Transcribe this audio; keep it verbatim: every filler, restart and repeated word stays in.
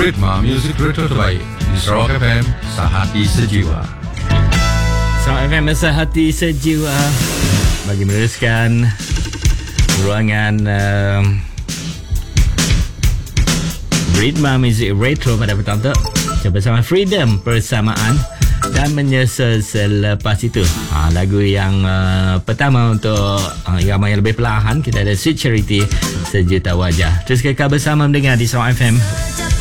Ritma Music Retro terbaik di Sarawak F M, Sehati Sejiwa. Sarawak F M, Sehati Sejiwa, bagi meneruskan ruangan uh, Ritma Music Retro pada petang tu bersama Freedom Persamaan. Dan menyusul selepas itu ha, lagu yang uh, pertama untuk uh, irama yang lebih perlahan, kita ada Sweet Charity, Sejuta Wajah. Terus kekal bersama mendengar di Sarawak F M.